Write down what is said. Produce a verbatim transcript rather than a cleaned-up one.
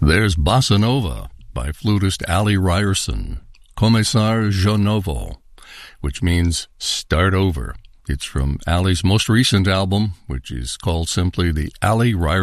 There's Bossa Nova by flutist Ali Ryerson, Começar de Novo, which means start over. It's from Ali's most recent album, which is called simply the Ali Ryerson